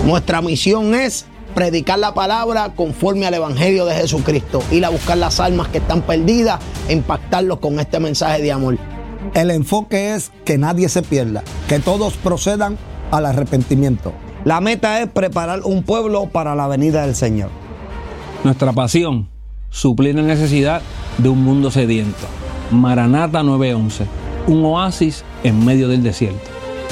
Nuestra misión es predicar la palabra conforme al Evangelio de Jesucristo, ir a buscar las almas que están perdidas e impactarlos con este mensaje de amor. El enfoque es que nadie se pierda, que todos procedan al arrepentimiento. La meta es preparar un pueblo para la venida del Señor. Nuestra pasión, suplir la necesidad de un mundo sediento. Maranata 911, un oasis en medio del desierto.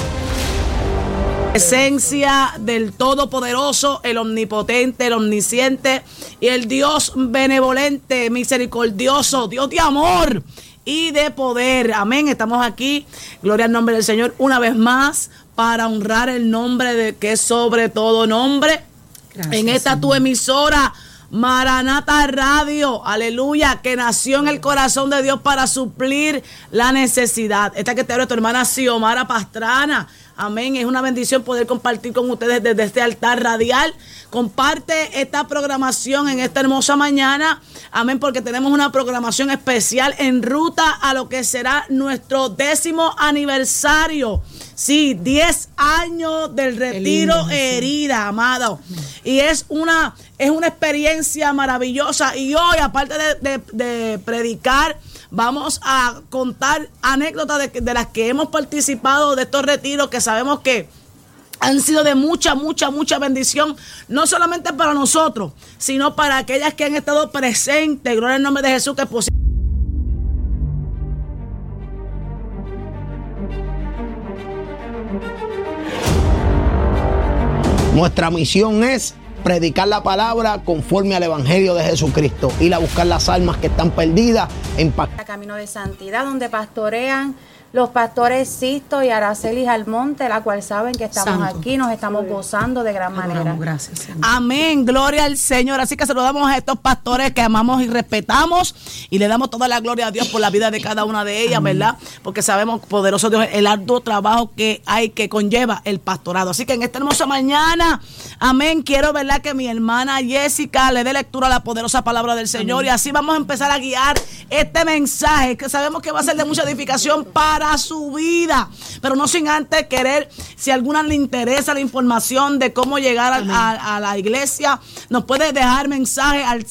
Esencia del Todopoderoso, el Omnipotente, el Omnisciente y el Dios benevolente, misericordioso, Dios de amor y de poder. Amén. Estamos aquí, gloria al nombre del Señor, una vez más para honrar el nombre de que es sobre todo nombre. Gracias, en esta Señor. Tu emisora Maranata Radio, aleluya, que nació en el corazón de Dios para suplir la necesidad. Esta que te habla tu hermana Xiomara Pastrana. Amén, es una bendición poder compartir con ustedes desde este altar radial. Comparte esta programación en esta hermosa mañana. Amén, porque tenemos una programación especial en ruta a lo que será nuestro 10º aniversario. Sí, 10 años del retiro herida, amado. Y es una experiencia maravillosa. Y hoy, aparte de predicar, vamos a contar anécdotas de las que hemos participado de estos retiros que sabemos que han sido de mucha bendición, no solamente para nosotros, sino para aquellas que han estado presentes. Gloria al nombre de Jesús, que es posible. Nuestra misión es predicar la palabra conforme al Evangelio de Jesucristo, ir a buscar las almas que están perdidas e impactar. Camino de Santidad, donde pastorean los pastores Sisto y Araceli Almonte, la cual saben que estamos Santo. Aquí, nos estamos gozando de gran manera. Gracias, Señor. Amén, gloria al Señor. Así que saludamos a estos pastores que amamos y respetamos y le damos toda la gloria a Dios por la vida de cada una de ellas, amén. ¿Verdad? Porque sabemos, poderoso Dios, el arduo trabajo que conlleva el pastorado. Así que en esta hermosa mañana, amén, quiero, ¿verdad?, que mi hermana Jessica le dé lectura a la poderosa palabra del Señor, amén. Y así vamos a empezar a guiar este mensaje que sabemos que va a ser de mucha edificación para su vida, pero no sin antes querer, si a alguna le interesa la información de cómo llegar a la iglesia, nos puede dejar mensaje al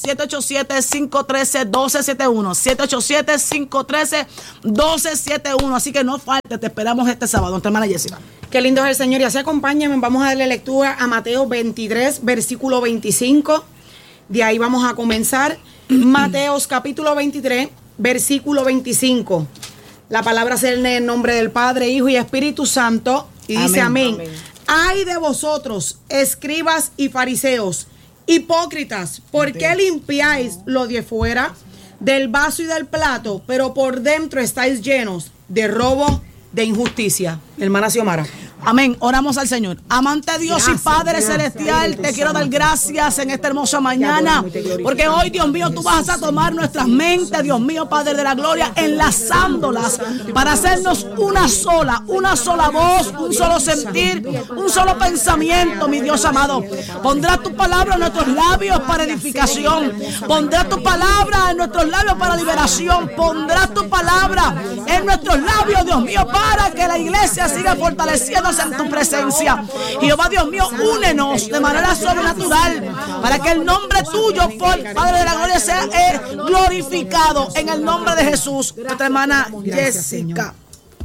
787-513-1271, 787-513-1271, así que no falte, te esperamos este sábado. Nuestra hermana Jessica. Qué lindo es el Señor, y así acompáñenme, vamos a darle lectura a Mateo 23, versículo 25, de ahí vamos a comenzar. Mateos capítulo 23, versículo 25. La palabra se lee en el nombre del Padre, Hijo y Espíritu Santo. Y dice amén. Ay de vosotros, escribas y fariseos, hipócritas, ¿por qué limpiáis lo de fuera del vaso y del plato, pero por dentro estáis llenos de robo, de injusticia? Hermana Xiomara. Amén, oramos al Señor. Amante Dios y Padre celestial, te quiero dar gracias en esta hermosa mañana, porque hoy, Dios mío, tú vas a tomar nuestras mentes, Dios mío, Padre de la gloria, enlazándolas para hacernos una sola voz, un solo sentir, un solo pensamiento, mi Dios amado. Pondrás tu palabra en nuestros labios para edificación, pondrás tu palabra en nuestros labios para liberación, pondrás tu palabra en nuestros labios, Dios mío, para que la iglesia siga fortaleciendo en tu presencia. Jehová Dios mío, únenos de manera sobrenatural para que el nombre tuyo, Padre de la gloria, sea glorificado en el nombre de Jesús. Nuestra hermana Jessica.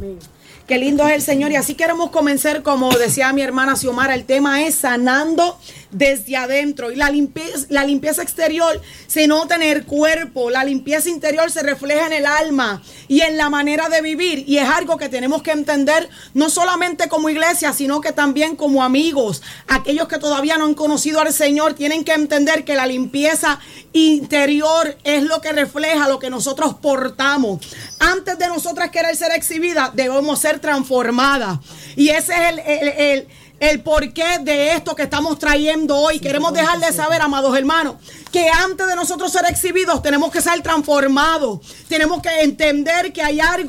Qué lindo es el Señor, y así queremos comenzar, como decía mi hermana Xiomara, el tema es sanando desde adentro, y la limpieza exterior se nota en el cuerpo, la limpieza interior se refleja en el alma y en la manera de vivir, y es algo que tenemos que entender no solamente como iglesia, sino que también como amigos. Aquellos que todavía no han conocido al Señor tienen que entender que la limpieza interior es lo que refleja lo que nosotros portamos. Antes de nosotras querer ser exhibidas, debemos ser transformadas, y ese es el porqué de esto que estamos trayendo hoy. Queremos dejarles saber, amados hermanos, que antes de nosotros ser exhibidos tenemos que ser transformados. Tenemos que entender que hay algo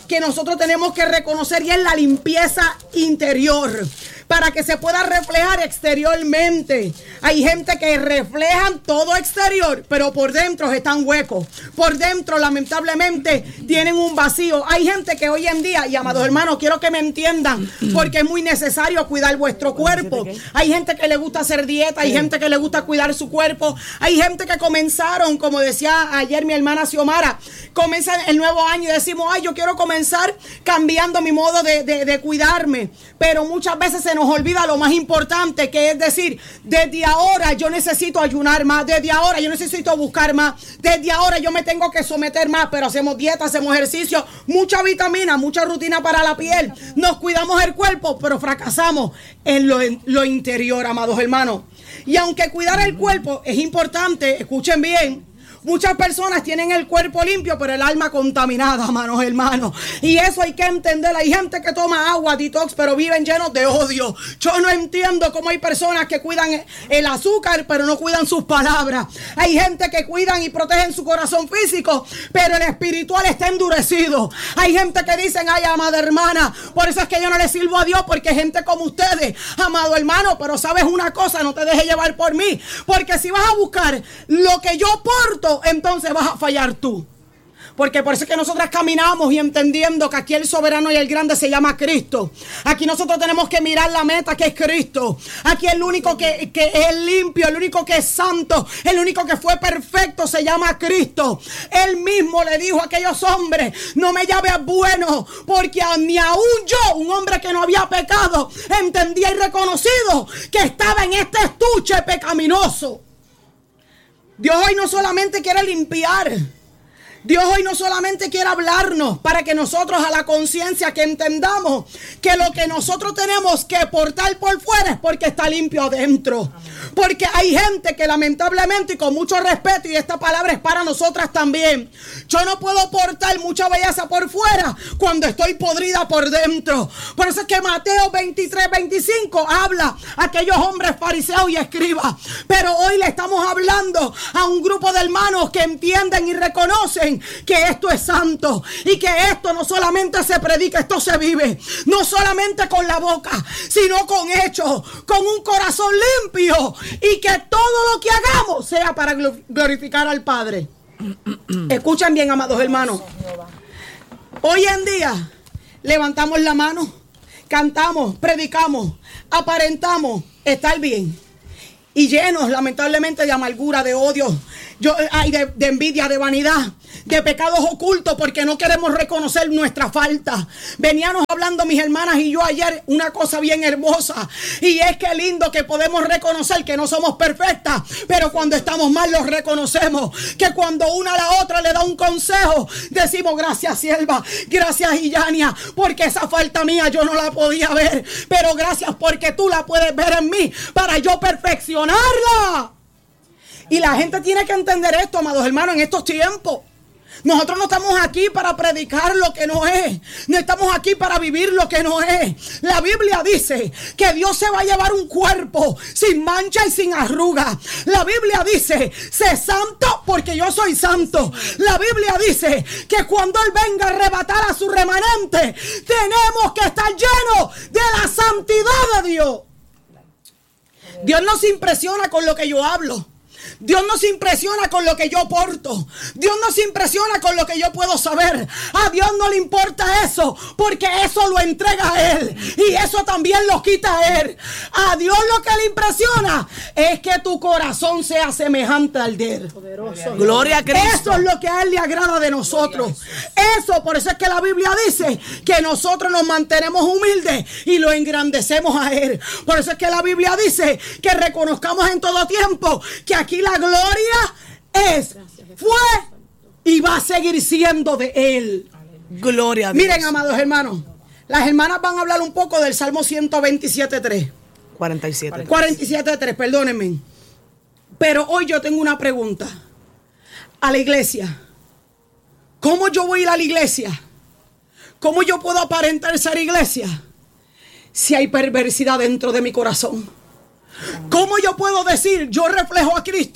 que nosotros tenemos que reconocer y es la limpieza interior, para que se pueda reflejar exteriormente. Hay gente que reflejan todo exterior, pero por dentro están huecos. Por dentro, lamentablemente, tienen un vacío. Hay gente que hoy en día, y amados hermanos, quiero que me entiendan, porque es muy necesario cuidar vuestro cuerpo. Hay gente que le gusta hacer dieta, hay gente que le gusta cuidar su cuerpo. Hay gente que comenzaron, como decía ayer mi hermana Xiomara, comienzan el nuevo año y decimos, ay, yo quiero comenzar cambiando mi modo de cuidarme. Pero muchas veces se nos olvida lo más importante, que es decir, desde ahora yo necesito ayunar más, desde ahora yo necesito buscar más, desde ahora yo me tengo que someter más, pero hacemos dieta, hacemos ejercicio, mucha vitamina, mucha rutina para la piel, nos cuidamos el cuerpo, pero fracasamos en lo interior, amados hermanos. Y aunque cuidar el cuerpo es importante, escuchen bien, muchas personas tienen el cuerpo limpio, pero el alma contaminada, hermanos. Y eso hay que entender. Hay gente que toma agua, detox, pero viven llenos de odio. Yo no entiendo cómo hay personas que cuidan el azúcar, pero no cuidan sus palabras. Hay gente que cuidan y protegen su corazón físico, pero el espiritual está endurecido. Hay gente que dicen, ay, amada hermana, por eso es que yo no le sirvo a Dios, porque gente como ustedes, amado hermano, pero sabes una cosa, no te dejes llevar por mí, porque si vas a buscar lo que yo porto, entonces vas a fallar tú. Porque por eso es que nosotras caminamos y entendiendo que aquí el soberano y el grande se llama Cristo. Aquí nosotros tenemos que mirar la meta, que es Cristo. Aquí el único que es limpio, el único que es santo, el único que fue perfecto se llama Cristo. Él mismo le dijo a aquellos hombres, no me llames bueno, porque ni aún yo, un hombre que no había pecado, entendía y reconocido que estaba en este estuche pecaminoso. Dios hoy no solamente quiere limpiar, Dios hoy no solamente quiere hablarnos para que nosotros a la conciencia que entendamos que lo que nosotros tenemos que portar por fuera es porque está limpio adentro. Porque hay gente que lamentablemente, y con mucho respeto, y esta palabra es para nosotras también, yo no puedo portar mucha belleza por fuera cuando estoy podrida por dentro. Por eso es que Mateo 23:25 habla a aquellos hombres fariseos y escribas. Pero hoy le estamos hablando a un grupo de hermanos que entienden y reconocen que esto es santo y que esto no solamente se predica, esto se vive, no solamente con la boca, sino con hechos, con un corazón limpio, y que todo lo que hagamos sea para glorificar al Padre. Escuchen bien, amados hermanos, hoy en día levantamos la mano, cantamos, predicamos, aparentamos estar bien, y llenos lamentablemente de amargura, de odio, de envidia, de vanidad, de pecados ocultos, porque no queremos reconocer nuestra falta. Veníamos hablando mis hermanas y yo ayer una cosa bien hermosa, y es que lindo que podemos reconocer que no somos perfectas, pero cuando estamos mal los reconocemos, que cuando una a la otra le da un consejo, decimos gracias sierva, gracias Illania, porque esa falta mía yo no la podía ver, pero gracias porque tú la puedes ver en mí para yo perfeccionarla. Y la gente tiene que entender esto, amados hermanos, en estos tiempos. Nosotros no estamos aquí para predicar lo que no es. No estamos aquí para vivir lo que no es. La Biblia dice que Dios se va a llevar un cuerpo sin mancha y sin arruga. La Biblia dice, sé santo porque yo soy santo. La Biblia dice que cuando Él venga a arrebatar a su remanente, tenemos que estar llenos de la santidad de Dios. Dios no se impresiona con lo que yo hablo. Dios no se impresiona con lo que yo porto. Dios no se impresiona con lo que yo puedo saber. A Dios no le importa eso, porque eso lo entrega a Él, y eso también lo quita a Él. A Dios lo que le impresiona es que tu corazón sea semejante al de Él. Gloria a Cristo. Eso es lo que a Él le agrada de nosotros. Eso, por eso es que la Biblia dice que nosotros nos mantenemos humildes y lo engrandecemos a Él. Por eso es que la Biblia dice que reconozcamos en todo tiempo que aquí la gloria fue y va a seguir siendo de Él. Gloria a Dios. Miren, amados hermanos, las hermanas van a hablar un poco del Salmo 127:3. 47:3, perdónenme. Pero hoy yo tengo una pregunta a la iglesia. ¿Cómo yo voy a ir a la iglesia? ¿Cómo yo puedo aparentar ser iglesia si hay perversidad dentro de mi corazón? ¿Cómo yo puedo decir yo reflejo a Cristo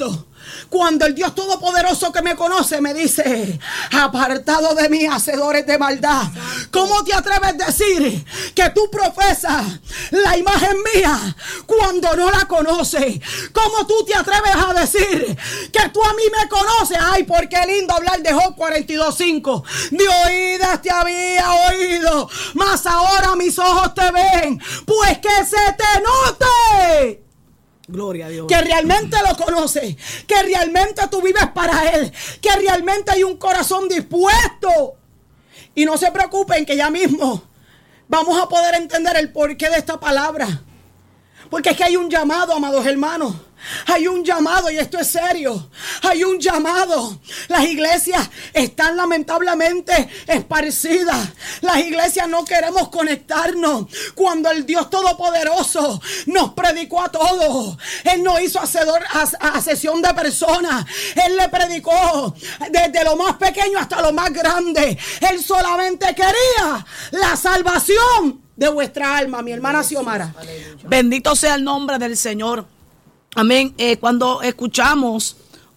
Cuando el Dios Todopoderoso que me conoce me dice: apartado de mí, hacedores de maldad. ¿Cómo te atreves a decir que tú profesas la imagen mía cuando no la conoces? ¿Cómo tú te atreves a decir que tú a mí me conoces? Ay, porque lindo hablar de Job 42:5. De oídas te había oído, mas ahora mis ojos te ven. Pues que se te note. Gloria a Dios. Que realmente lo conoces, que realmente tú vives para Él, que realmente hay un corazón dispuesto. Y no se preocupen que ya mismo vamos a poder entender el porqué de esta palabra. Porque es que hay un llamado, amados hermanos. Hay un llamado, y esto es serio. Hay un llamado. Las iglesias están lamentablemente esparcidas. Las iglesias no queremos conectarnos. Cuando el Dios Todopoderoso nos predicó a todos, Él no hizo a sesión de personas. Él le predicó desde lo más pequeño hasta lo más grande. Él solamente quería la salvación de vuestra alma, mi hermana Xiomara. Bendito sea el nombre del Señor. Amén. Cuando escuchamos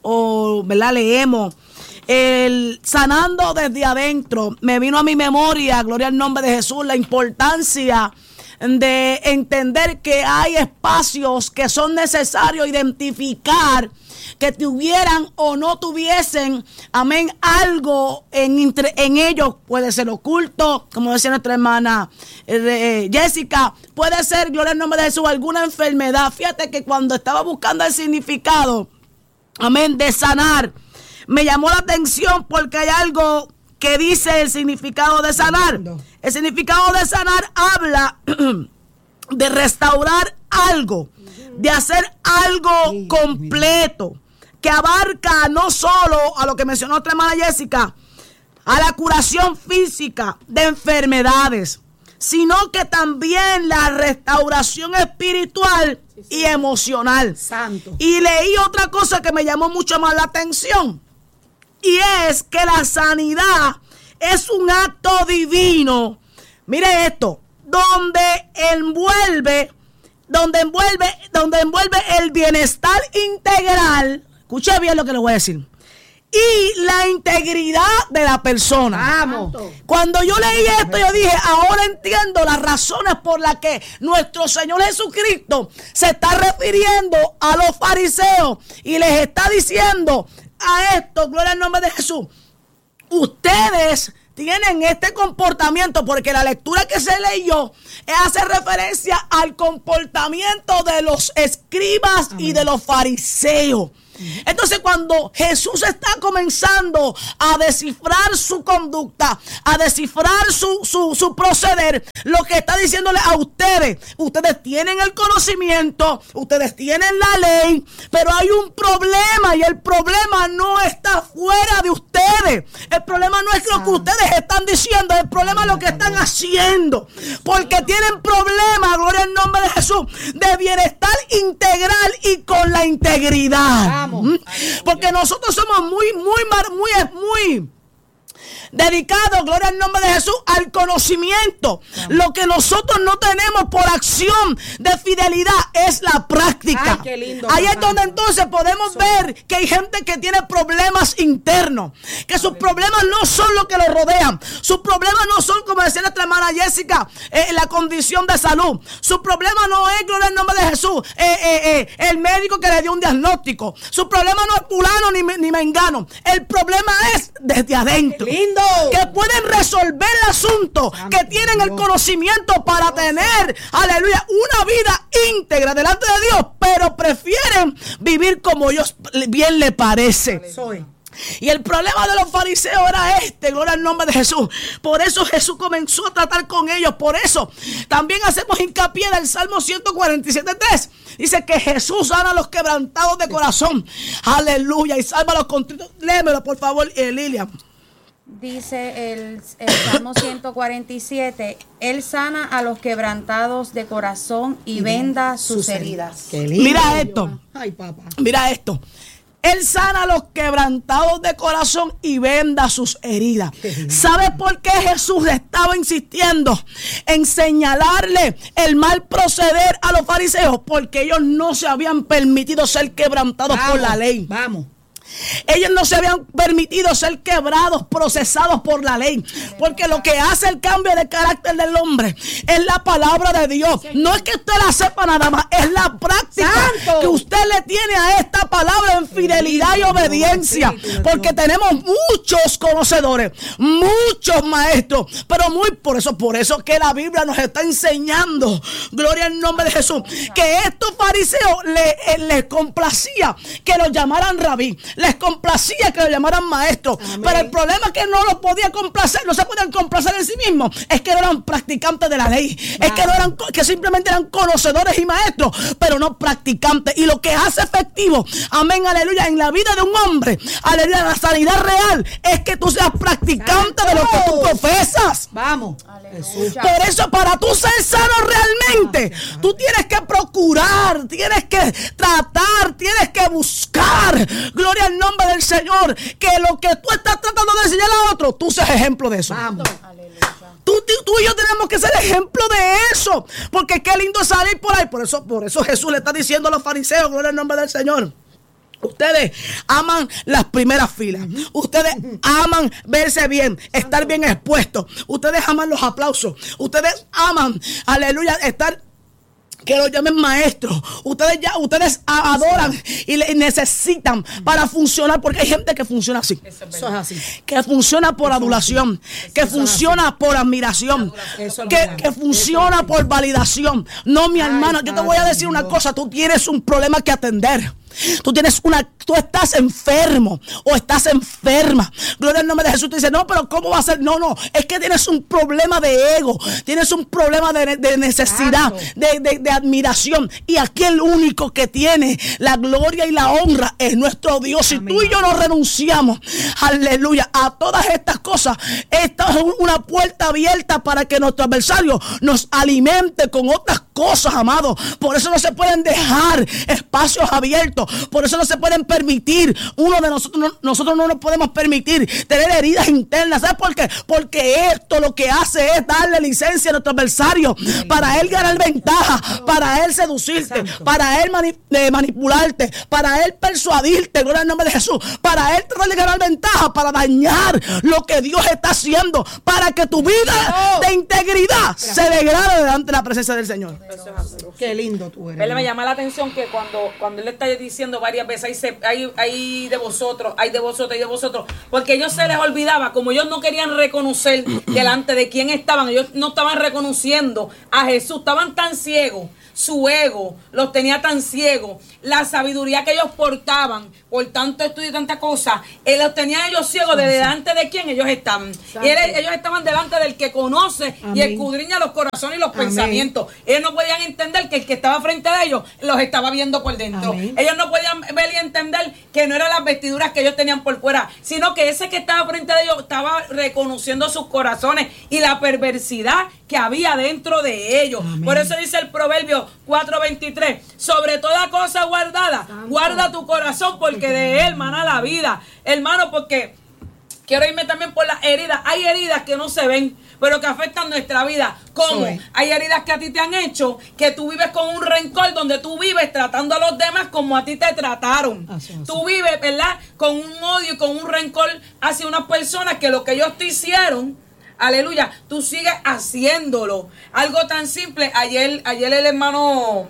o leemos el sanando desde adentro, me vino a mi memoria, gloria al nombre de Jesús, la importancia de entender que hay espacios que son necesarios identificar, que tuvieran o no tuviesen, amén, algo en ellos. Puede ser oculto, como decía nuestra hermana Jessica, puede ser, gloria al nombre de Jesús, alguna enfermedad. Fíjate que cuando estaba buscando el significado, amén, de sanar, me llamó la atención porque hay algo que dice el significado de sanar. El significado de sanar habla de restaurar algo, de hacer algo completo, que abarca no solo a lo que mencionó nuestra hermana Jessica, a la curación física de enfermedades, sino que también la restauración espiritual y emocional. Santo. Y leí otra cosa que me llamó mucho más la atención, y es que la sanidad es un acto divino. Mire esto, donde envuelve el bienestar integral. Escuche bien lo que le voy a decir. Y la integridad de la persona. Vamos. Cuando yo leí esto, yo dije, ahora entiendo las razones por las que nuestro Señor Jesucristo se está refiriendo a los fariseos y les está diciendo a esto, gloria al nombre de Jesús, ustedes tienen este comportamiento, porque la lectura que se leyó hace referencia al comportamiento de los escribas y de los fariseos. Entonces, cuando Jesús está comenzando a descifrar su conducta, a descifrar su proceder, lo que está diciéndole a ustedes tienen el conocimiento, ustedes tienen la ley, pero hay un problema, y el problema no está fuera de ustedes. El problema no es lo que ustedes están diciendo, el problema es lo que están haciendo, porque tienen problemas, gloria al nombre de Jesús, de bienestar integral y con la integridad. Porque nosotros somos muy dedicados, gloria al nombre de Jesús, al conocimiento. Lo que nosotros no tenemos por acción de fidelidad es la práctica. Ay, qué lindo, ahí papá. es donde entonces podemos ver que hay gente que tiene problemas internos, que sus problemas no son lo que los rodean. Sus problemas no son, como decía nuestra hermana Jessica, la condición de salud. Su problema no es, gloria al nombre de Jesús, el médico que le dio un diagnóstico. Su problema no es fulano ni mengano. El problema es desde adentro. Qué lindo. Que pueden resolver el asunto, que tienen el conocimiento para tener, aleluya, una vida íntegra delante de Dios, pero prefieren vivir como Dios bien le parece. Soy. Y el problema de los fariseos era gloria al nombre de Jesús. Por eso Jesús comenzó a tratar con ellos. Por eso también hacemos hincapié en el Salmo 147:3. Dice que Jesús sana a los quebrantados de corazón. Aleluya. Y salva a los contritos. Léemelo, por favor, Lilian. Dice el Salmo 147, Él sana a los quebrantados de corazón y venda sus heridas. Qué lindo. Mira esto. Ay, papá. Mira esto. Él sana a los quebrantados de corazón y venda sus heridas. ¿Sabe por qué Jesús estaba insistiendo en señalarle el mal proceder a los fariseos? Porque ellos no se habían permitido ser quebrantados por la ley. Vamos. Ellos no se habían permitido ser quebrados, procesados por la ley. Porque lo que hace el cambio de carácter del hombre es la palabra de Dios. No es que usted la sepa nada más, es la práctica que usted le tiene a esta palabra en fidelidad y obediencia. Porque tenemos muchos conocedores, muchos maestros, pero por eso que la Biblia nos está enseñando, gloria al nombre de Jesús, que estos fariseos les complacía que los llamaran rabí. Les complacía que lo llamaran maestro. Amén. Pero el problema es que no los podía complacer, no se podían complacer en sí mismos. Es que no eran practicantes de la ley. Es que no eran, que simplemente eran conocedores y maestros, pero no practicantes. Y lo que hace efectivo, amén, aleluya, en la vida de un hombre, aleluya, la sanidad real, es que tú seas practicante de lo que tú profesas. Vamos. Aleluya. Por eso, para tú ser sano realmente, tú tienes que procurar, tienes que tratar, tienes que buscar, gloria al nombre del Señor, que lo que tú estás tratando de enseñar a otro, tú seas ejemplo de eso. Vamos. Tú y yo tenemos que ser ejemplo de eso, porque qué lindo salir por ahí. Por eso Jesús le está diciendo a los fariseos, gloria al nombre del Señor: ustedes aman las primeras filas. Ustedes aman verse bien, estar bien expuestos. Ustedes aman los aplausos. Ustedes aman, aleluya, que lo llamen maestro. Ustedes adoran y necesitan para funcionar, porque hay gente que funciona así. Eso es así. Que funciona por adulación, que funciona por admiración, que funciona por validación. No, mi hermano, yo te voy a decir una cosa: tú tienes un problema que atender. Tú estás enfermo o estás enferma. Gloria al nombre de Jesús. Te dice, no, pero ¿cómo va a ser? No, es que tienes un problema de ego. Tienes un problema de necesidad, de admiración. Y aquí el único que tiene la gloria y la honra es nuestro Dios. Si tú y yo no renunciamos, aleluya, a todas estas cosas, esta es una puerta abierta para que nuestro adversario nos alimente con otras cosas, amados. Por eso no se pueden dejar espacios abiertos. Por eso no se pueden permitir, nosotros no nos podemos permitir tener heridas internas. ¿Sabes por qué? Porque esto lo que hace es darle licencia a nuestro adversario para él ganar ventaja, para él seducirte, para él manipularte, para él persuadirte, gloria al nombre de Jesús, para él tratar de ganar ventaja, para dañar lo que Dios está haciendo, para que tu vida de integridad se degrade delante de la presencia del Señor. Qué lindo tú eres. Él me llama la atención que cuando él le está diciendo varias veces, hay de vosotros, hay de vosotros, hay de vosotros, porque ellos se les olvidaba, como ellos no querían reconocer delante de quién estaban, ellos no estaban reconociendo a Jesús, estaban tan ciegos, su ego los tenía tan ciegos, la sabiduría que ellos portaban, por tanto estudio y tanta cosa, él los tenía ellos ciegos de delante de quién ellos estaban. Y ellos estaban delante del que conoce y escudriña los corazones y los pensamientos. Ellos no podían entender que el que estaba frente a ellos los estaba viendo por dentro. Ellos no podían ver y entender que no eran las vestiduras que ellos tenían por fuera, sino que ese que estaba frente a ellos estaba reconociendo sus corazones y la perversidad que había dentro de ellos. Por eso dice el Proverbio 4:23, sobre toda cosa guardada, guarda tu corazón, porque de él mana la vida. Hermano, porque quiero irme también por las heridas. Hay heridas que no se ven, pero que afectan nuestra vida. ¿Cómo? Hay heridas que a ti te han hecho, que tú vives con un rencor, donde tú vives tratando a los demás como a ti te trataron. Tú vives, ¿verdad?, con un odio y con un rencor hacia unas personas que lo que ellos te hicieron, aleluya, tú sigues haciéndolo. Algo tan simple. Ayer el hermano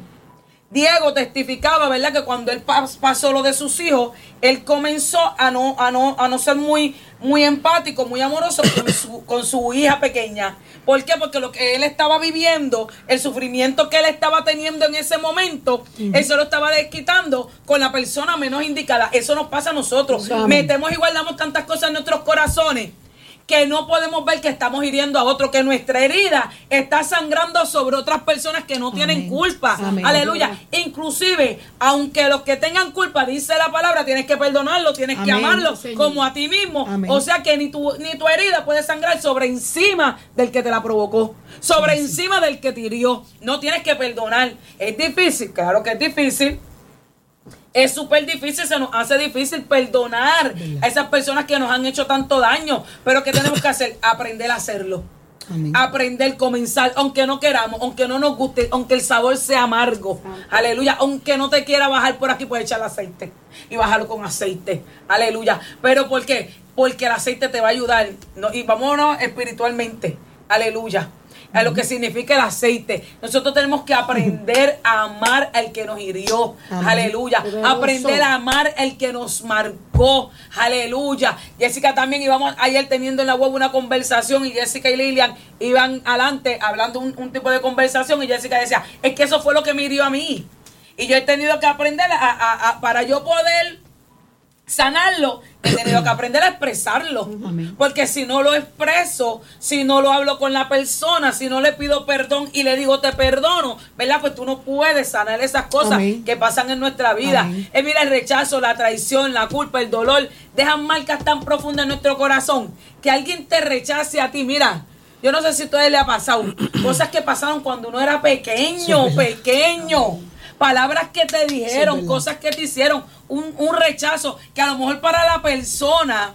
Diego testificaba, ¿verdad?, que cuando él pasó lo de sus hijos, él comenzó a no ser muy empático, muy amoroso con su hija pequeña. ¿Por qué? Porque lo que él estaba viviendo, el sufrimiento que él estaba teniendo en ese momento, él se lo estaba desquitando con la persona menos indicada. Eso nos pasa a nosotros. Metemos y guardamos tantas cosas en nuestros corazones que no podemos ver que estamos hiriendo a otro, que nuestra herida está sangrando sobre otras personas que no tienen culpa. Aleluya. Inclusive, aunque los que tengan culpa, dice la palabra, tienes que perdonarlo, tienes que amarlo como a ti mismo. O sea que ni tu herida puede sangrar sobre encima del que te la provocó, sobre encima del que te hirió. No tienes que perdonar. Es difícil, claro que es difícil. Es súper difícil, se nos hace difícil perdonar a esas personas que nos han hecho tanto daño. Pero ¿qué tenemos que hacer? Aprender a hacerlo. Amén. Aprender, comenzar, aunque no queramos, aunque no nos guste, aunque el sabor sea amargo. Aleluya. Aunque no te quiera bajar por aquí, puedes echar aceite y bajarlo con aceite. Aleluya. ¿Pero por qué? Porque el aceite te va a ayudar. ¿No? Y vámonos espiritualmente. Aleluya. A lo que significa el aceite. Nosotros tenemos que aprender a amar al que nos hirió. Amén. Aleluya. Aprender a amar al que nos marcó. Aleluya. Jessica también íbamos ayer teniendo en la web una conversación y Jessica y Lilian iban adelante hablando un tipo de conversación y Jessica decía, es que eso fue lo que me hirió a mí. Y yo he tenido que aprender para yo poder sanarlo, he tenido que aprender a expresarlo. Amén. Porque si no lo expreso, si no lo hablo con la persona, si no le pido perdón y le digo te perdono, ¿verdad? Pues tú no puedes sanar esas cosas. Amén. Que pasan en nuestra vida. Mira, el rechazo, la traición, la culpa, el dolor, dejan marcas tan profundas en nuestro corazón que alguien te rechace a ti. Mira, yo no sé si a ustedes le ha pasado cosas que pasaron cuando uno era pequeño. Palabras que te dijeron, cosas que te hicieron, un rechazo que a lo mejor para la persona,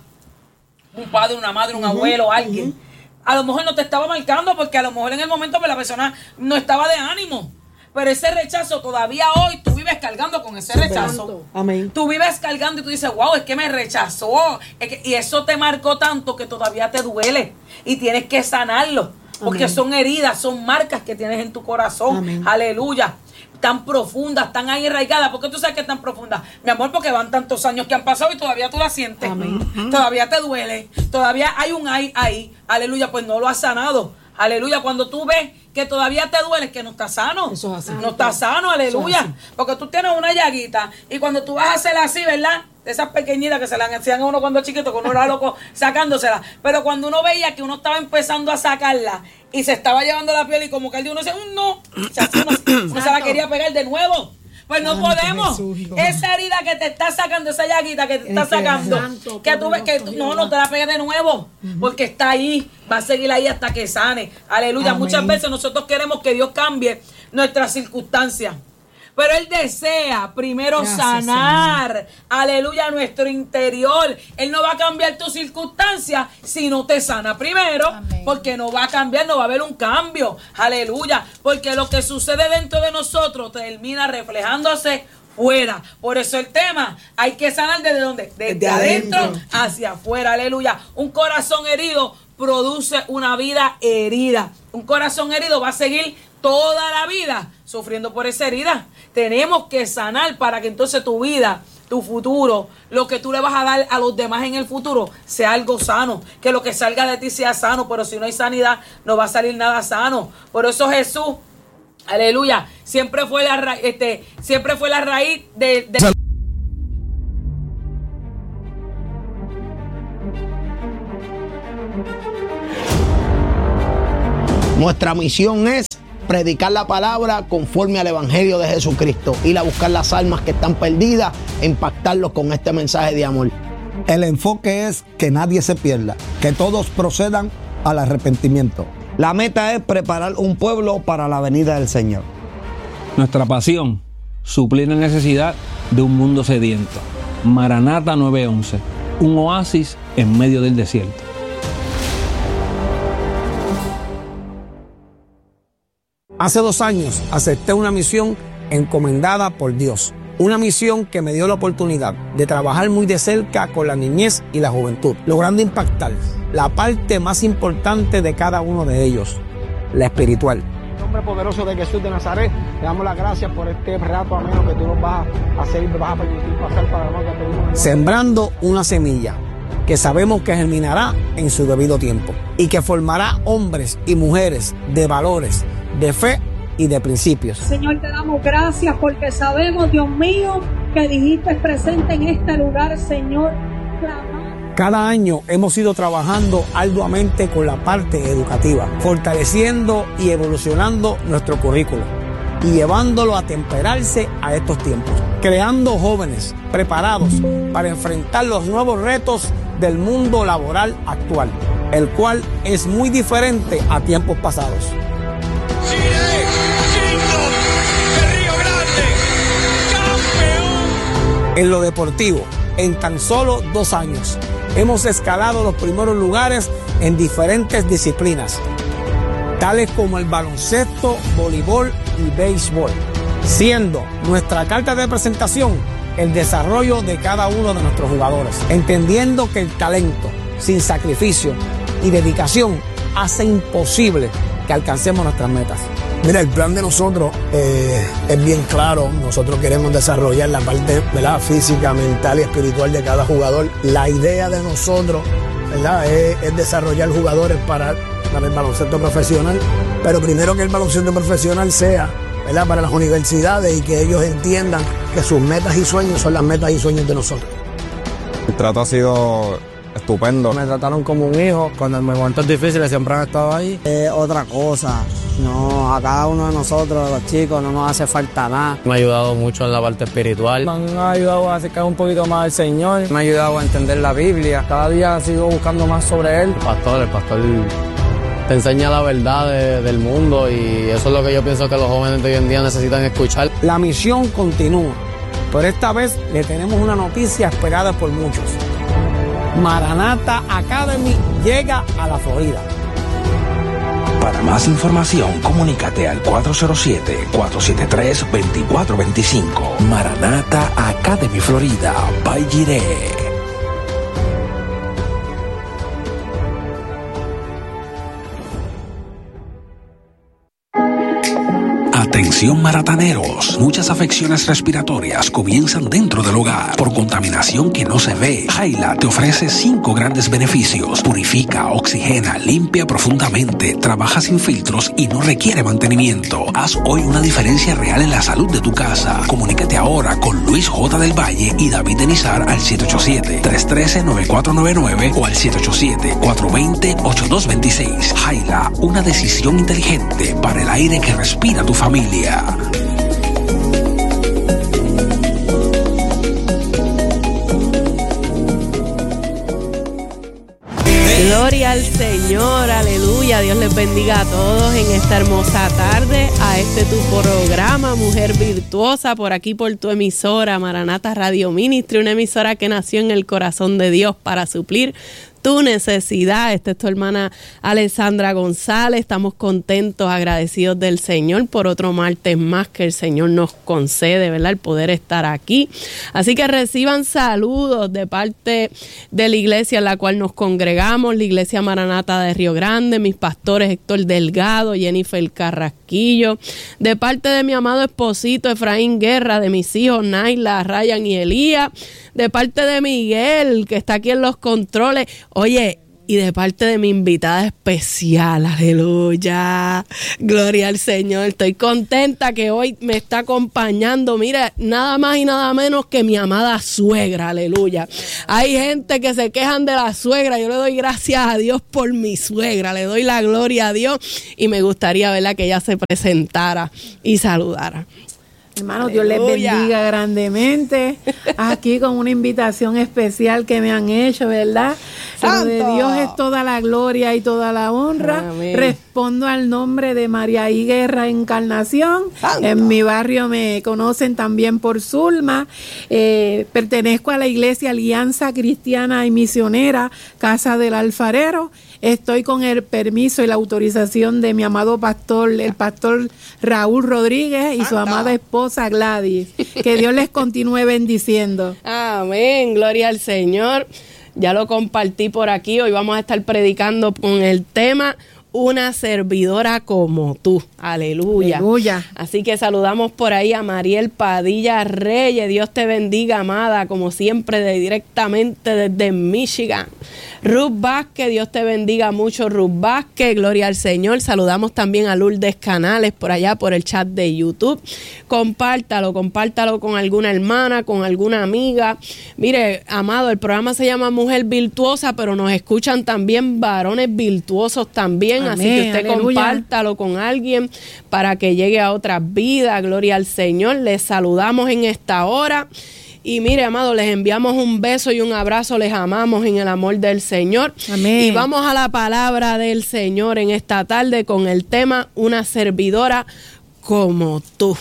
un padre, una madre, un abuelo, alguien, a lo mejor no te estaba marcando porque a lo mejor en el momento pues la persona no estaba de ánimo. Pero ese rechazo todavía hoy tú vives cargando con ese rechazo. Amén. Tú vives cargando y tú dices, wow, es que me rechazó. Y eso te marcó tanto que todavía te duele y tienes que sanarlo. Porque Amén. Son heridas, son marcas que tienes en tu corazón. Amén. Aleluya. Tan profundas, tan ahí arraigadas. ¿Por qué tú sabes que es tan profunda? Mi amor, porque van tantos años que han pasado y todavía tú la sientes. Amén. Todavía te duele. Todavía hay un ahí. Aleluya, pues no lo has sanado. Aleluya, cuando tú ves que todavía te duele, es que no está sano. Eso es así. No está sano, aleluya. Porque tú tienes una llaguita y cuando tú vas a hacer así, ¿verdad? De esas pequeñitas que se las hacían a uno cuando chiquito, que uno era loco sacándosela. Pero cuando uno veía que uno estaba empezando a sacarla y se estaba llevando la piel y como que el día uno decía, no, o sea, uno se la quería pegar de nuevo. Pues no podemos. Esa herida que te está sacando, esa llaguita que te está sacando, que tú ves que no te la pegues de nuevo, porque está ahí, va a seguir ahí hasta que sane. Aleluya. Amén. Muchas veces nosotros queremos que Dios cambie nuestras circunstancias, pero Él desea primero sanar, Señor. Aleluya, nuestro interior. Él no va a cambiar tu circunstancia si no te sana primero. Amén. Porque no va a cambiar, no va a haber un cambio. Aleluya, porque lo que sucede dentro de nosotros termina reflejándose fuera. Por eso el tema, hay que sanar ¿desde dónde? Desde adentro hacia afuera. Aleluya. Un corazón herido produce una vida herida. Un corazón herido va a seguir toda la vida sufriendo por esa herida. Tenemos que sanar para que entonces tu vida, tu futuro, lo que tú le vas a dar a los demás en el futuro sea algo sano, que lo que salga de ti sea sano. Pero si no hay sanidad, no va a salir nada sano. Por eso Jesús, aleluya, siempre fue la raíz de Nuestra misión es predicar la palabra conforme al Evangelio de Jesucristo, ir a buscar las almas que están perdidas e impactarlos con este mensaje de amor. El enfoque es que nadie se pierda, que todos procedan al arrepentimiento. La meta es preparar un pueblo para la venida del Señor. Nuestra pasión, suplir la necesidad de un mundo sediento. Maranata 911, un oasis en medio del desierto. Hace 2 años acepté una misión encomendada por Dios. Una misión que me dio la oportunidad de trabajar muy de cerca con la niñez y la juventud, logrando impactar la parte más importante de cada uno de ellos, la espiritual. En el nombre poderoso de Jesús de Nazaret, le damos las gracias por este rato ameno que tú nos vas a hacer y me vas a permitir pasar para nosotros. Sembrando una semilla que sabemos que germinará en su debido tiempo y que formará hombres y mujeres de valores, de fe y de principios. Señor, te damos gracias porque sabemos, Dios mío, que dijiste presente en este lugar, Señor. Cada año hemos ido trabajando arduamente con la parte educativa, fortaleciendo y evolucionando nuestro currículo y llevándolo a temperarse a estos tiempos, creando jóvenes preparados para enfrentar los nuevos retos del mundo laboral actual, el cual es muy diferente a tiempos pasados. En lo deportivo, en tan solo 2 años, hemos escalado los primeros lugares en diferentes disciplinas, tales como el baloncesto, voleibol y béisbol, siendo nuestra carta de presentación el desarrollo de cada uno de nuestros jugadores, entendiendo que el talento, sin sacrificio y dedicación, hace imposible que alcancemos nuestras metas. Mira, el plan de nosotros es bien claro. Nosotros queremos desarrollar la parte, ¿verdad?, física, mental y espiritual de cada jugador. La idea de nosotros, ¿verdad?, es desarrollar jugadores para el baloncesto profesional, pero primero que el baloncesto profesional sea, ¿verdad?, para las universidades y que ellos entiendan que sus metas y sueños son las metas y sueños de nosotros. El trato ha sido estupendo. Me trataron como un hijo. Cuando en momentos difíciles siempre han estado ahí. Otra cosa, no, a cada uno de nosotros, los chicos, no nos hace falta nada. Me ha ayudado mucho en la parte espiritual. Me han ayudado a acercar un poquito más al Señor. Me ha ayudado a entender la Biblia. Cada día sigo buscando más sobre Él. El pastor te enseña la verdad del mundo y eso es lo que yo pienso que los jóvenes de hoy en día necesitan escuchar. La misión continúa, pero esta vez le tenemos una noticia esperada por muchos. Maranatha Academy llega a la Florida. Para más información, comunícate al 407-473-2425. Maranatha Academy Florida, by Jireh. Atención marataneros, muchas afecciones respiratorias comienzan dentro del hogar por contaminación que no se ve. Jaila te ofrece 5 grandes beneficios: purifica, oxigena, limpia profundamente, trabaja sin filtros y no requiere mantenimiento. Haz hoy una diferencia real en la salud de tu casa. Comunícate ahora con Luis J. del Valle y David Denizar al 787-313-9499 o al 787-420-8226. Jaila, una decisión inteligente para el aire que respira tu familia. Gloria al Señor, aleluya. Dios les bendiga a todos en esta hermosa tarde, a este tu programa Mujer Virtuosa, por aquí por tu emisora Maranatha Radio Ministry, una emisora que nació en el corazón de Dios para suplir tu necesidad. Esta es tu hermana Alessandra González. Estamos contentos, agradecidos del Señor por otro martes más que el Señor nos concede, ¿verdad?, el poder estar aquí. Así que reciban saludos de parte de la iglesia en la cual nos congregamos, la iglesia Maranatha de Río Grande, mis pastores Héctor Delgado, Jennifer Carrasquillo, de parte de mi amado esposito Efraín Guerra, de mis hijos Naila, Ryan y Elías, de parte de Miguel, que está aquí en los controles. Oye, y de parte de mi invitada especial, aleluya, gloria al Señor. Estoy contenta que hoy me está acompañando, mira, nada más y nada menos que mi amada suegra, aleluya. Hay gente que se quejan de la suegra, yo le doy gracias a Dios por mi suegra, le doy la gloria a Dios y me gustaría, ¿verdad?, que ella se presentara y saludara. Hermanos, Dios les bendiga grandemente. Aquí con una invitación especial que me han hecho, ¿verdad? Pero de Dios es toda la gloria y toda la honra. Amén. Respondo al nombre de María I. Guerra Encarnación. Santo. En mi barrio me conocen también por Zulma. Pertenezco a la Iglesia Alianza Cristiana y Misionera, Casa del Alfarero. Estoy con el permiso y la autorización de mi amado pastor, el pastor Raúl Rodríguez y su amada esposa Gladys. Que Dios les continúe bendiciendo. Amén, gloria al Señor. Ya lo compartí por aquí. Hoy vamos a estar predicando con el tema una servidora como tú. Aleluya. Aleluya. Así que saludamos por ahí a Mariel Padilla Reyes. Dios te bendiga, amada, como siempre, directamente desde Michigan. Ruth Vázquez, Dios te bendiga mucho, Ruth Vázquez, gloria al Señor. Saludamos también a Lourdes Canales por allá por el chat de YouTube. Compártalo con alguna hermana, con alguna amiga. Mire, amado, el programa se llama Mujer Virtuosa, pero nos escuchan también varones virtuosos también. Amén, así que usted aleluya. Compártalo con alguien para que llegue a otras vidas. Gloria al Señor. Les saludamos en esta hora. Y mire, amado, les enviamos un beso y un abrazo, les amamos en el amor del Señor. Amén. Y vamos a la palabra del Señor en esta tarde con el tema una servidora como tú.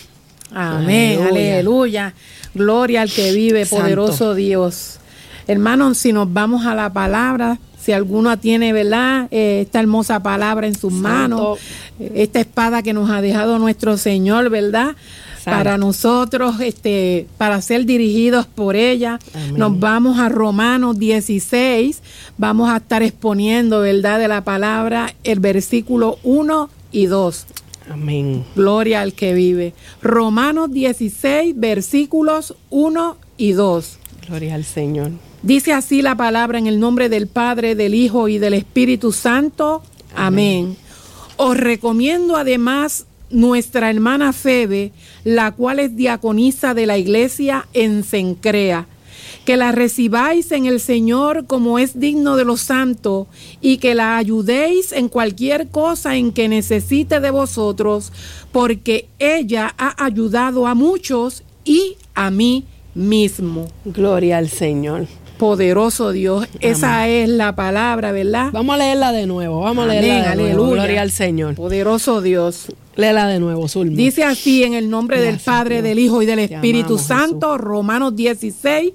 Amén, aleluya. Gloria al que vive, poderoso Santo Dios. Hermanos, si nos vamos a la palabra, si alguno tiene, ¿verdad?, esta hermosa palabra en sus manos, esta espada que nos ha dejado nuestro Señor, ¿verdad?, para nosotros, para ser dirigidos por ella. Amén. Nos vamos a Romanos 16, vamos a estar exponiendo, ¿verdad?, de la palabra, el versículo 1 y 2. Amén. Gloria al que vive. Romanos 16, versículos 1 y 2. Gloria al Señor. Dice así la palabra en el nombre del Padre, del Hijo y del Espíritu Santo. Amén. Os recomiendo además nuestra hermana Febe, la cual es diaconisa de la iglesia en Cencrea, que la recibáis en el Señor como es digno de los santos y que la ayudéis en cualquier cosa en que necesite de vosotros, porque ella ha ayudado a muchos y a mí mismo. Gloria al Señor. Poderoso Dios. Amén. Esa es la palabra, ¿verdad? Vamos a leerla de nuevo. Vamos a leerla de nuevo. Gloria al Señor. Poderoso Dios. Léela de nuevo, Zulma. Dice así en el nombre del Padre, del Hijo y del Espíritu Santo, Jesús. Romanos 16,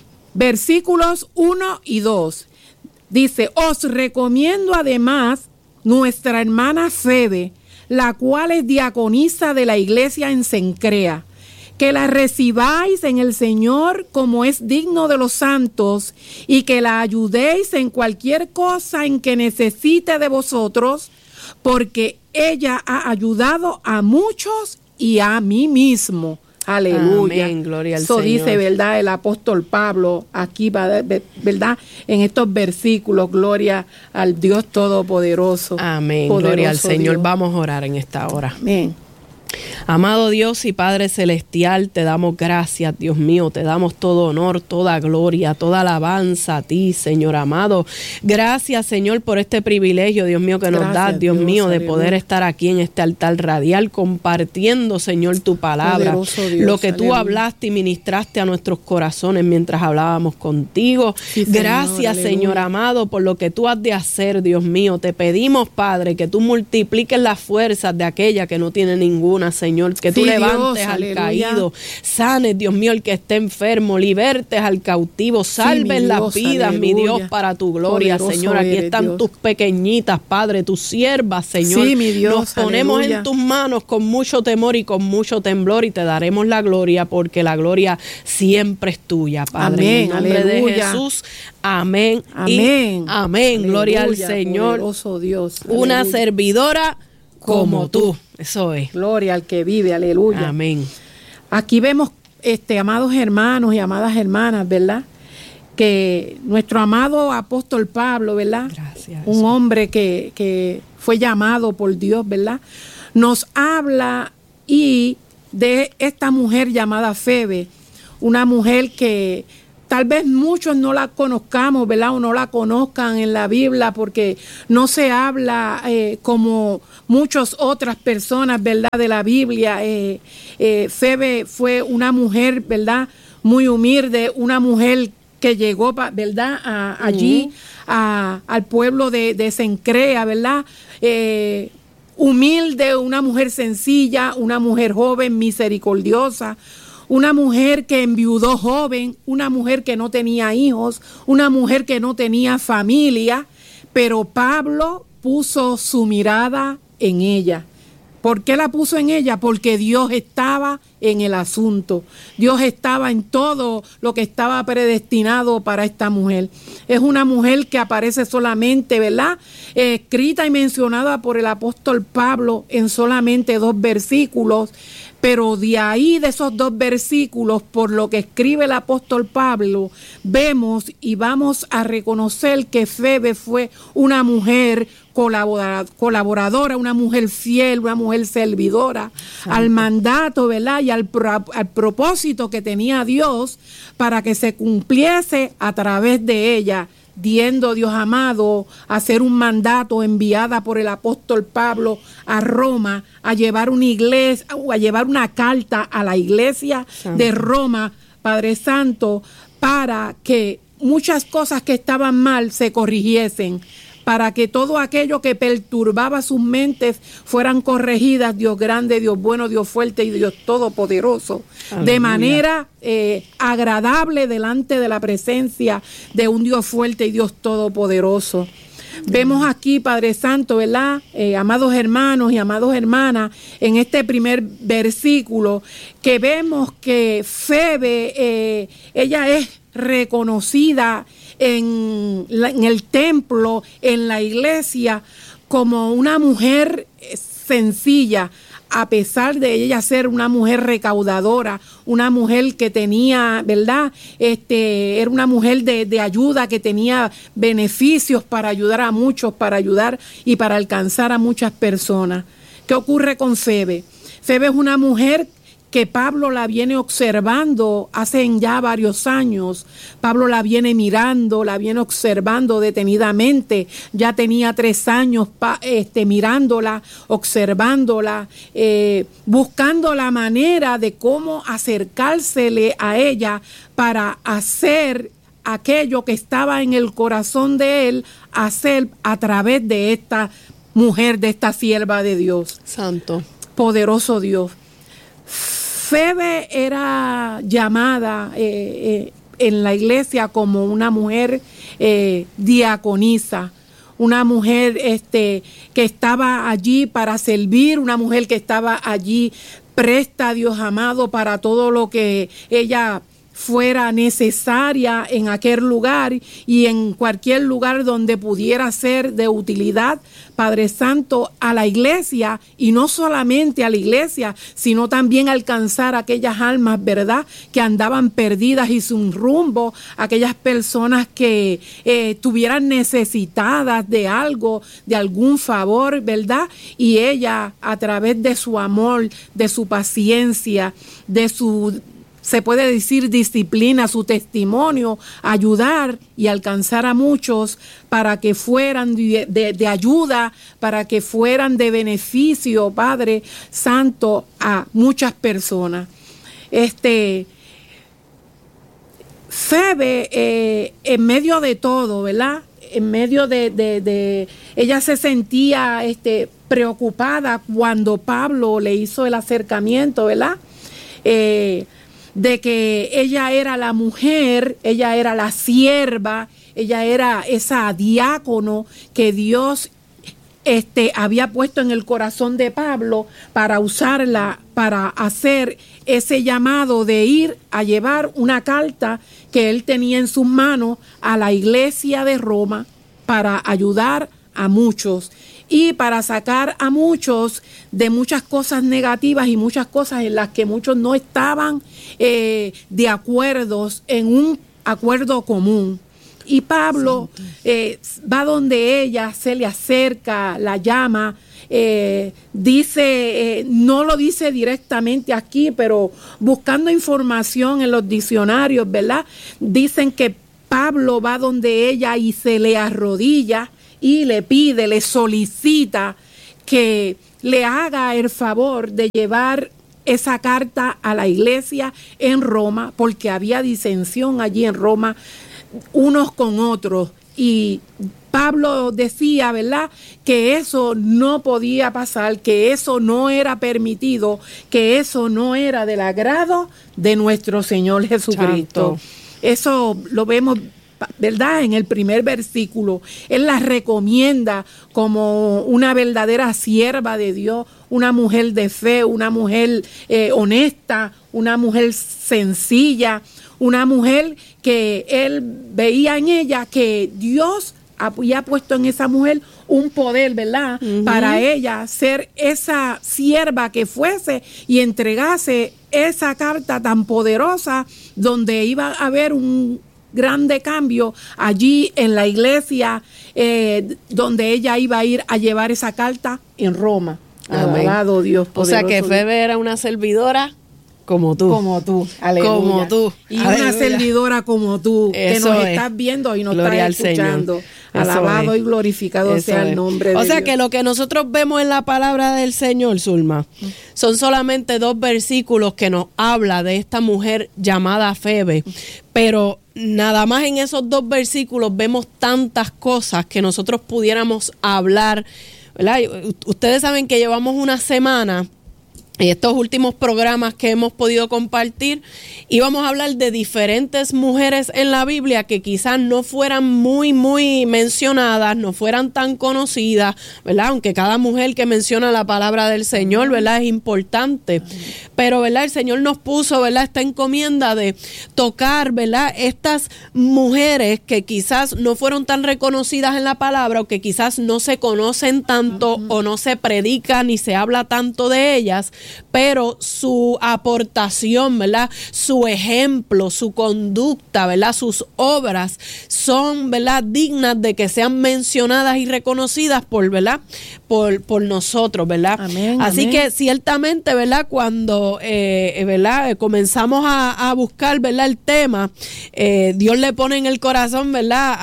versículos 1 y 2. Dice, os recomiendo además nuestra hermana Febe, la cual es diaconisa de la iglesia en Cencrea, que la recibáis en el Señor como es digno de los santos y que la ayudéis en cualquier cosa en que necesite de vosotros, porque ella ha ayudado a muchos y a mí mismo. Aleluya. Amén, gloria al Eso Señor. dice, ¿verdad?, el apóstol Pablo aquí, ¿verdad?, en estos versículos. Gloria al Dios Todopoderoso. Amén, poderoso gloria al Señor. Dios. Vamos a orar en esta hora. Amén. Amado Dios y Padre Celestial, te damos gracias, Dios mío, te damos todo honor, toda gloria, toda alabanza a ti, Señor amado. Gracias, Señor, por este privilegio, Dios mío, que nos das, Dios mío, de poder estar aquí en este altar radial compartiendo, Señor, tu palabra. Dios, lo que tú hablaste y ministraste a nuestros corazones mientras hablábamos contigo. Sí, gracias, Señor amado, por lo que tú has de hacer, Dios mío. Te pedimos, Padre, que tú multipliques las fuerzas de aquella que no tiene ninguna, Señor, que tú levantes al caído, sanes, Dios mío, el que esté enfermo, libertes al cautivo, salves las vidas, mi Dios, para tu gloria, poderoso Señor. Aquí están Dios. Tus pequeñitas, Padre, tus siervas, Señor. Sí, mi Dios, nos ponemos aleluya. En tus manos con mucho temor y con mucho temblor y te daremos la gloria porque la gloria siempre es tuya, Padre. Amén, en el nombre aleluya. De Jesús, amén, amén, amén. Aleluya, gloria al Señor. Poderoso Dios, una servidora como tú. Eso es. Gloria al que vive, aleluya. Amén. Aquí vemos, amados hermanos y amadas hermanas, ¿verdad?, que nuestro amado apóstol Pablo, ¿verdad?, gracias, un hombre que fue llamado por Dios, ¿verdad?, nos habla y de esta mujer llamada Febe, una mujer que tal vez muchos no la conozcamos, ¿verdad?, o no la conozcan en la Biblia porque no se habla como muchas otras personas, ¿verdad?, de la Biblia. Febe fue una mujer, ¿verdad?, muy humilde, una mujer que llegó, ¿verdad?, allí al pueblo de Cencrea, ¿verdad?, humilde, una mujer sencilla, una mujer joven, misericordiosa, una mujer que enviudó joven, una mujer que no tenía hijos, una mujer que no tenía familia, pero Pablo puso su mirada en ella. ¿Por qué la puso en ella? Porque Dios estaba en el asunto. Dios estaba en todo lo que estaba predestinado para esta mujer. Es una mujer que aparece solamente, ¿verdad?, escrita y mencionada por el apóstol Pablo en solamente 2 versículos. Pero de ahí, de esos 2 versículos, por lo que escribe el apóstol Pablo, vemos y vamos a reconocer que Febe fue una mujer colaboradora, una mujer fiel, una mujer servidora, Santo. Al mandato, ¿verdad?, y al propósito que tenía Dios para que se cumpliese a través de ella. Diendo Dios amado a hacer un mandato enviada por el apóstol Pablo a Roma a llevar una iglesia, a llevar una carta a la iglesia Santo. De Roma, Padre Santo, para que muchas cosas que estaban mal se corrigiesen, para que todo aquello que perturbaba sus mentes fueran corregidas, Dios grande, Dios bueno, Dios fuerte y Dios todopoderoso, de manera agradable delante de la presencia de un Dios fuerte y Dios todopoderoso. Vemos aquí, Padre Santo, ¿verdad? Amados hermanos y amadas hermanas, en este primer versículo, que vemos que Febe, ella es reconocida en el templo, en la iglesia, como una mujer sencilla, a pesar de ella ser una mujer recaudadora, una mujer que tenía, ¿verdad? Era una mujer de ayuda, que tenía beneficios para ayudar a muchos, para ayudar y para alcanzar a muchas personas. ¿Qué ocurre con Febe? Febe es una mujer que Pablo la viene observando hace ya varios años. Pablo la viene mirando, la viene observando detenidamente. Ya tenía 3 años mirándola, observándola, buscando la manera de cómo acercársele a ella para hacer aquello que estaba en el corazón de él, hacer a través de esta mujer, de esta sierva de Dios. Santo. Poderoso Dios. Febe era llamada en la iglesia como una mujer diaconisa, una mujer que estaba allí para servir, una mujer que estaba allí presta a Dios amado para todo lo que ella fuera necesaria en aquel lugar y en cualquier lugar donde pudiera ser de utilidad, Padre Santo, a la iglesia, y no solamente a la iglesia, sino también alcanzar aquellas almas, ¿verdad?, que andaban perdidas y sin rumbo, aquellas personas que estuvieran necesitadas de algo, de algún favor, ¿verdad? Y ella, a través de su amor, de su paciencia, de su, se puede decir, disciplina, su testimonio, ayudar y alcanzar a muchos para que fueran de ayuda, para que fueran de beneficio, Padre Santo, a muchas personas. Febe, en medio de todo, ¿verdad? En medio de ella se sentía preocupada cuando Pablo le hizo el acercamiento, ¿verdad? De que ella era la mujer, ella era la sierva, ella era esa diácono que Dios había puesto en el corazón de Pablo para usarla, para hacer ese llamado de ir a llevar una carta que él tenía en sus manos a la iglesia de Roma para ayudar a muchos y para sacar a muchos de muchas cosas negativas y muchas cosas en las que muchos no estaban de acuerdo, en un acuerdo común. Y Pablo va donde ella, se le acerca, la llama, dice, no lo dice directamente aquí, pero buscando información en los diccionarios, ¿verdad? Dicen que Pablo va donde ella y se le arrodilla y le pide, le solicita que le haga el favor de llevar esa carta a la iglesia en Roma, porque había disensión allí en Roma unos con otros, y Pablo decía, ¿verdad?, que eso no podía pasar, que eso no era permitido, que eso no era del agrado de nuestro Señor Jesucristo. Santo. Eso lo vemos, ¿verdad?, en el primer versículo. Él la recomienda como una verdadera sierva de Dios, una mujer de fe, una mujer honesta, una mujer sencilla, una mujer que él veía en ella que Dios había puesto en esa mujer un poder, ¿verdad?, para ella ser esa sierva que fuese y entregase esa carta tan poderosa donde iba a haber un grande cambio allí en la iglesia donde ella iba a ir a llevar esa carta en Roma. Alabado Dios poderoso. O sea que Febe era una servidora como tú. Como tú, aleluya. Como tú. Y Aleluya. una servidora como tú, Eso que nos es. estás viendo y nos Gloria estás al escuchando. Señor. Alabado Eso es. y glorificado Eso sea es. el nombre de O sea Dios. que lo que nosotros vemos en la palabra del Señor, Zulma, son solamente 2 versículos que nos habla de esta mujer llamada Febe, pero nada más en esos 2 versículos vemos tantas cosas que nosotros pudiéramos hablar, ¿verdad? Ustedes saben que llevamos una semana y estos últimos programas que hemos podido compartir, íbamos a hablar de diferentes mujeres en la Biblia que quizás no fueran muy mencionadas, no fueran tan conocidas, ¿verdad? Aunque cada mujer que menciona la palabra del Señor, ¿verdad? Es importante. Pero, ¿verdad? El Señor nos puso, ¿verdad? Esta encomienda de tocar, ¿verdad? Estas mujeres que quizás no fueron tan reconocidas en la palabra o que quizás no se conocen tanto o no se predica ni se habla tanto de ellas, pero su aportación, ¿verdad? Su ejemplo, su conducta, ¿verdad? Sus obras son, ¿verdad? Dignas de que sean mencionadas y reconocidas por, ¿verdad? Por nosotros, ¿verdad? Amén, Así amén. que ciertamente, ¿verdad? Cuando, ¿verdad? Comenzamos a buscar, ¿verdad? El tema, Dios le pone en el corazón, ¿verdad?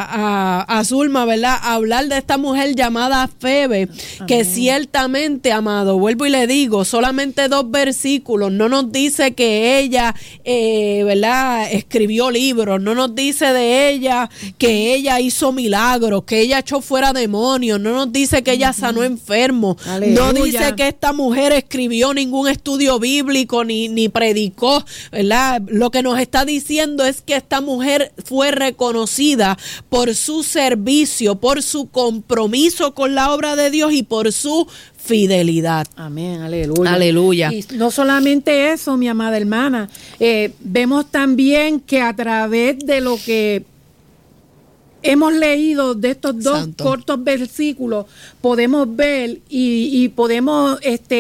A Zulma, ¿verdad? A hablar de esta mujer llamada Febe, que ciertamente, amado, vuelvo y le digo, solamente 2 versículos, no nos dice que ella, ¿verdad? Escribió libros, no nos dice de ella que ella hizo milagros, que ella echó fuera demonios, no nos dice que ella sanó enfermos, Aleluya. no dice que esta mujer escribió ningún estudio bíblico ni predicó, ¿verdad? Lo que nos está diciendo es que esta mujer fue reconocida por su servicio, por su compromiso con la obra de Dios y por su fidelidad. Amén, aleluya. Aleluya. Y no solamente eso, mi amada hermana, vemos también que a través de lo que hemos leído de estos 2 Santo. cortos versículos, podemos ver y podemos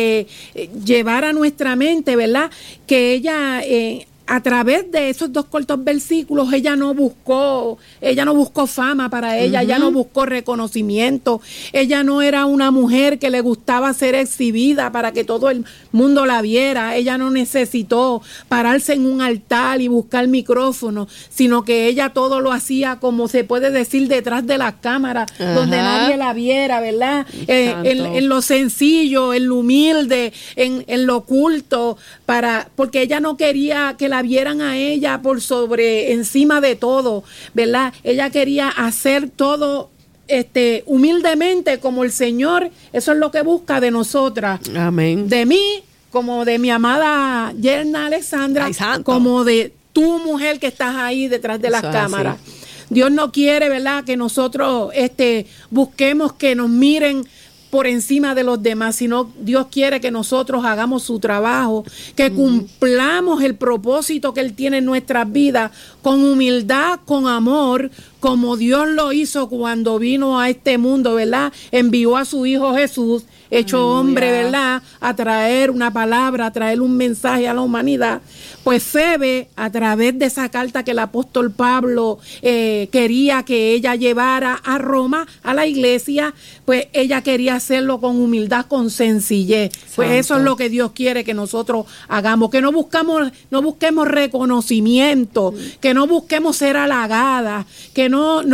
llevar a nuestra mente, ¿verdad? Que ella a través de esos 2 cortos versículos, ella no buscó fama para ella, ella no buscó reconocimiento, ella no era una mujer que le gustaba ser exhibida para que todo el mundo la viera, ella no necesitó pararse en un altar y buscar micrófono, sino que ella todo lo hacía, como se puede decir, detrás de las cámaras, donde nadie la viera, ¿verdad? En lo sencillo, en lo humilde, en lo oculto, porque ella no quería que la vieran a ella por sobre, encima de todo, ¿verdad? Ella quería hacer todo humildemente como el Señor, eso es lo que busca de nosotras. Amén. De mí, como de mi amada yerna Alexandra, como de tu mujer que estás ahí detrás de las cámaras. Dios no quiere, ¿verdad?, que nosotros busquemos que nos miren por encima de los demás, sino Dios quiere que nosotros hagamos su trabajo, que cumplamos el propósito que Él tiene en nuestras vidas con humildad, con amor, como Dios lo hizo cuando vino a este mundo, ¿verdad? Envió a su Hijo Jesús, hecho hombre, ¿verdad?, a traer una palabra, a traer un mensaje a la humanidad. Pues Febe, a través de esa carta que el apóstol Pablo quería que ella llevara a Roma, a la iglesia, pues ella quería hacerlo con humildad, con sencillez. Pues eso es lo que Dios quiere que nosotros hagamos, que no busquemos reconocimiento, que no busquemos ser halagadas, que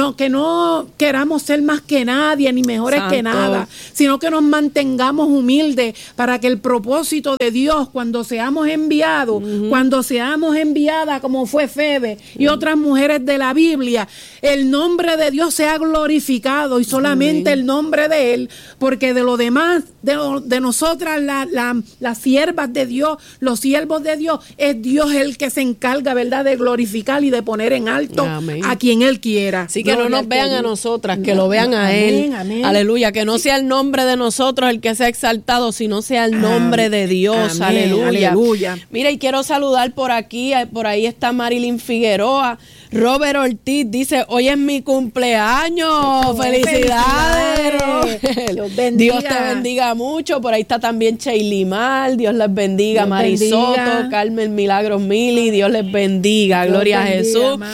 no queramos ser más que nadie, ni mejores que nada, sino que nos mantengamos humildes para que el propósito de Dios, cuando seamos enviados, cuando seamos enviadas como fue Febe y otras mujeres de la Biblia, el nombre de Dios sea glorificado y solamente el nombre de Él, porque de lo demás, de nosotras las siervas de Dios, los siervos de Dios, es Dios el que se encarga, ¿verdad?, de glorificar y de poner en alto a quien Él quiera. Así que no nos vean a nosotras, que lo vean a Él. Amén. Aleluya, que no sea el nombre de nosotros el que sea exaltado, sino sea el nombre de Dios. Amén. Aleluya. Mira, y quiero saludar por aquí, por ahí está Marilyn Figueroa. Robert Ortiz dice, hoy es mi cumpleaños. ¡Felicidades! Dios te bendiga mucho. Por ahí está también Sheili Mal. Dios les bendiga. Marisoto, Carmen Milagros Mili. Dios les bendiga. Gloria a Jesús.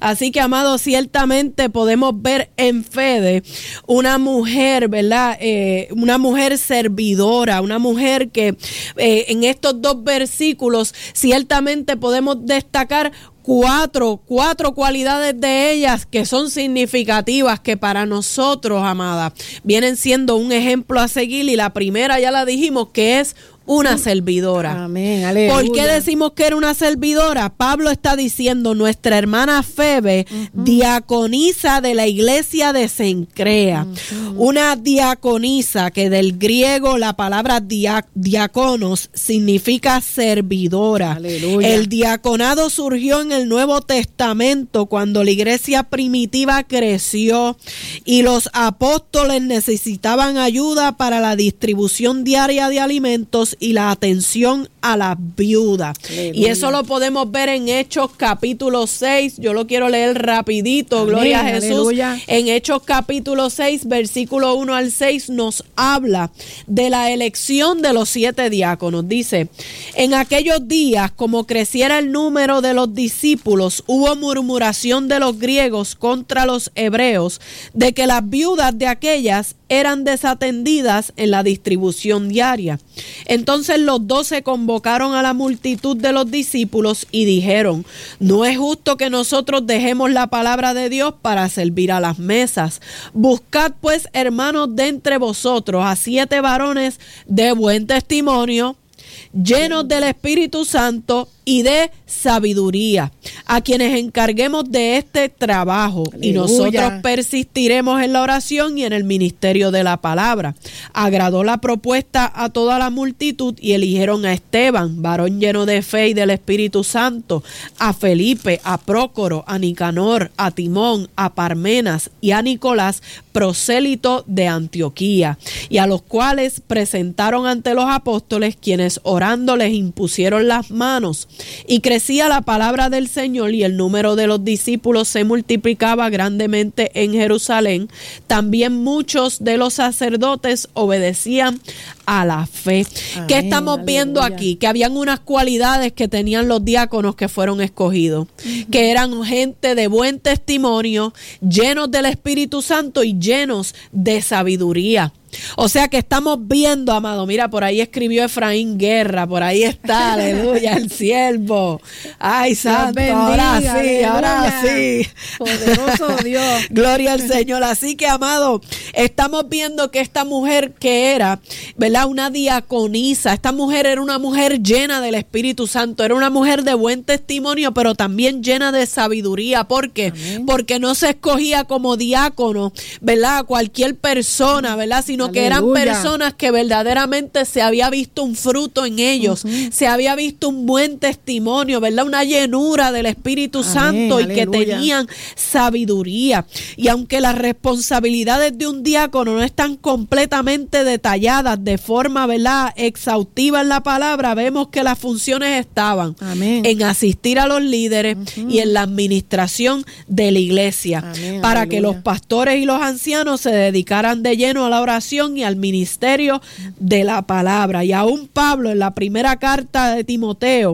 Así que, amado, ciertamente podemos ver en Fede una mujer, ¿verdad? Una mujer servidora, una mujer que en estos 2 versículos ciertamente podemos destacar cuatro cualidades de ellas que son significativas, que para nosotros, amada, vienen siendo un ejemplo a seguir. Y la primera ya la dijimos, que es una servidora. Amén, aleluya. ¿Por qué decimos que era una servidora? Pablo está diciendo, nuestra hermana Febe, diaconisa de la iglesia de Cencrea. Una diaconisa, que del griego la palabra diáconos significa servidora. Aleluya. El diaconado surgió en el Nuevo Testamento cuando la iglesia primitiva creció y los apóstoles necesitaban ayuda para la distribución diaria de alimentos y la atención a las viudas. Aleluya. Y eso lo podemos ver en Hechos capítulo 6. Yo lo quiero leer rapidito. Amén, gloria a Jesús. Aleluya. En Hechos capítulo 6, versículo 1 al 6, nos habla de la elección de los 7 diáconos. Dice, en aquellos días, como creciera el número de los discípulos, hubo murmuración de los griegos contra los hebreos, de que las viudas de aquellas eran desatendidas en la distribución diaria. Entonces los 12 convocaron a la multitud de los discípulos y dijeron, no es justo que nosotros dejemos la palabra de Dios para servir a las mesas. Buscad pues, hermanos, de entre vosotros a 7 varones de buen testimonio, llenos del Espíritu Santo y de sabiduría, a quienes encarguemos de este trabajo. Aleluya. Y nosotros persistiremos en la oración y en el ministerio de la palabra. Agradó la propuesta a toda la multitud y eligieron a Esteban, varón lleno de fe y del Espíritu Santo, a Felipe, a Prócoro, a Nicanor, a Timón, a Parmenas y a Nicolás, prosélito de Antioquía, y a los cuales presentaron ante los apóstoles, quienes orando les impusieron las manos. Y crecía la palabra del Señor y el número de los discípulos se multiplicaba grandemente en Jerusalén. También muchos de los sacerdotes obedecían a la fe. Amén. ¿Qué estamos viendo aquí? Que habían unas cualidades que tenían los diáconos que fueron escogidos, que eran gente de buen testimonio, llenos del Espíritu Santo y llenos de sabiduría. O sea que estamos viendo, amado, mira, por ahí escribió Efraín Guerra, por ahí está, aleluya, el siervo. Ay, santo, bendiga, ahora sí. Poderoso Dios. Gloria al Señor. Así que, amado, estamos viendo que esta mujer que era, ¿verdad? Una diaconisa, esta mujer era una mujer llena del Espíritu Santo, era una mujer de buen testimonio, pero también llena de sabiduría. ¿Por qué? Amén. Porque no se escogía como diácono, ¿verdad? Cualquier persona, ¿verdad? Sino que eran personas que verdaderamente se había visto un fruto en ellos, se había visto un buen testimonio, ¿verdad? Una llenura del Espíritu Santo y que tenían sabiduría. Y aunque las responsabilidades de un diácono no están completamente detalladas de forma, ¿verdad?, exhaustiva en la palabra, vemos que las funciones estaban en asistir a los líderes y en la administración de la iglesia, para que los pastores y los ancianos se dedicaran de lleno a la oración y al ministerio de la palabra. Y aún Pablo, en la primera carta de Timoteo,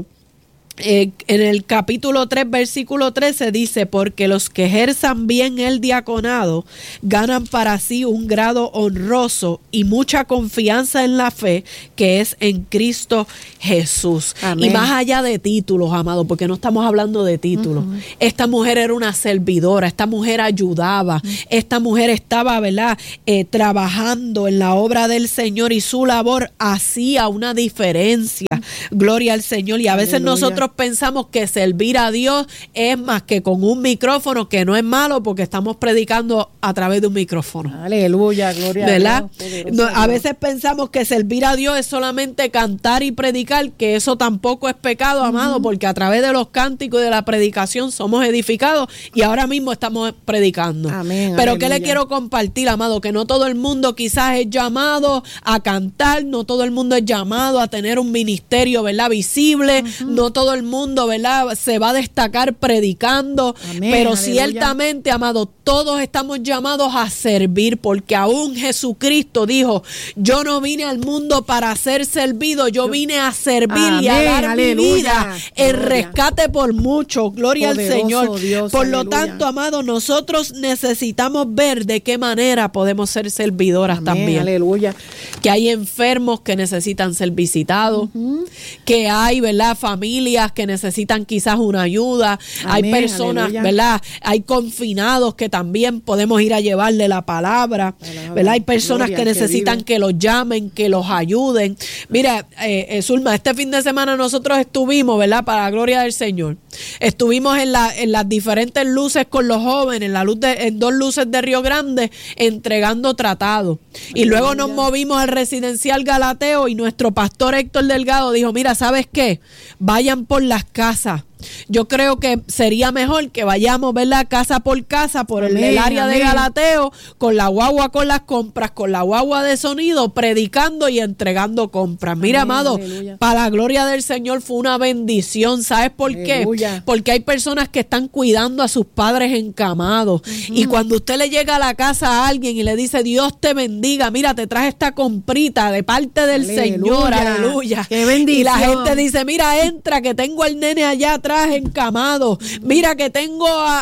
en el capítulo 3, versículo 13, dice, porque los que ejerzan bien el diaconado ganan para sí un grado honroso y mucha confianza en la fe que es en Cristo Jesús. Amén. Y más allá de títulos, amado, porque no estamos hablando de títulos. Esta mujer era una servidora, esta mujer ayudaba, esta mujer estaba, ¿verdad?, trabajando en la obra del Señor, y su labor hacía una diferencia. Gloria al Señor. Y a veces nosotros pensamos que servir a Dios es más que con un micrófono, que no es malo porque estamos predicando a través de un micrófono. Aleluya, gloria ¿verdad? a Dios. A veces pensamos que servir a Dios es solamente cantar y predicar, que eso tampoco es pecado, amado, porque a través de los cánticos y de la predicación somos edificados, y ahora mismo estamos predicando. Amén, pero aleluya. ¿qué le quiero compartir, amado? Que no todo el mundo quizás es llamado a cantar, no todo el mundo es llamado a tener un ministerio, ¿verdad?, visible, no todo el mundo, ¿verdad?, se va a destacar predicando, Amén, pero aleluya. ciertamente, amado, todos estamos llamados a servir, porque aún Jesucristo dijo: yo no vine al mundo para ser servido, yo vine a servir y a Amén, dar aleluya. mi vida en Gloria. rescate por mucho. Gloria Poderoso al Señor. Dios, Por lo aleluya. tanto, amado, nosotros necesitamos ver de qué manera podemos ser servidoras Amén, también. aleluya. Que hay enfermos que necesitan ser visitados, que hay, ¿verdad?, familias que necesitan quizás una ayuda, hay Amén, personas, aleluya. ¿verdad?, hay confinados que también podemos ir a llevarle la palabra, ¿verdad? Hay personas Gloria que al que necesitan vive. que los llamen, que los ayuden. Mira, Zulma, este fin de semana nosotros estuvimos, ¿verdad?, para la gloria del Señor. Estuvimos en las diferentes luces con los jóvenes, en 2 luces de Río Grande, entregando tratados. Y luego nos movimos al residencial Galateo y nuestro pastor Héctor Delgado dijo: mira, ¿sabes qué? Vayan por las casas. Yo creo que sería mejor que vayamos, ¿verdad?, casa por casa, por el Amén, área de amén. Galateo, con la guagua con las compras, con la guagua de sonido, predicando y entregando compras. Mira, Amén, amado, aleluya. para la gloria del Señor fue una bendición. ¿Sabes por qué? Aleluya. Porque hay personas que están cuidando a sus padres encamados. Y cuando usted le llega a la casa a alguien y le dice: Dios te bendiga, mira, te traje esta comprita de parte del Aleluya. Señor, aleluya. Qué bendición. Y la gente dice: mira, entra, que tengo al nene allá atrás encamado. Mira, que tengo